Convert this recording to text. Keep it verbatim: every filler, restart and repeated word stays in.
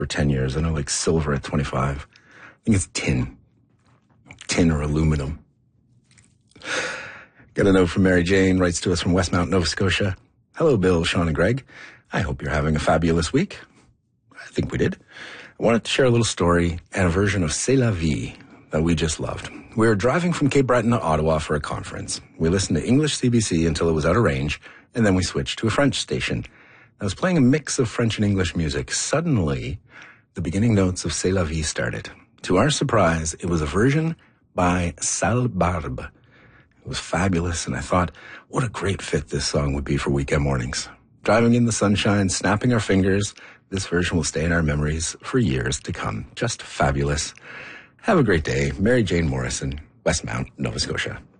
for ten years. I know like silver at twenty-five. I think it's tin. Tin or aluminum. Got a note from Mary Jane, writes to us from Westmount, Nova Scotia. Hello, Bill, Sean, and Greg. I hope you're having a fabulous week. I think we did. I wanted to share a little story and a version of C'est la vie that we just loved. We were driving from Cape Breton to Ottawa for a conference. We listened to English C B C until it was out of range, and then we switched to a French station. I was playing a mix of French and English music. Suddenly, the beginning notes of C'est la vie started. To our surprise, it was a version by Salle Barbe. It was fabulous, and I thought, what a great fit this song would be for weekend mornings. Driving in the sunshine, snapping our fingers, this version will stay in our memories for years to come. Just fabulous. Have a great day. Mary Jane Morrison, Westmount, Nova Scotia.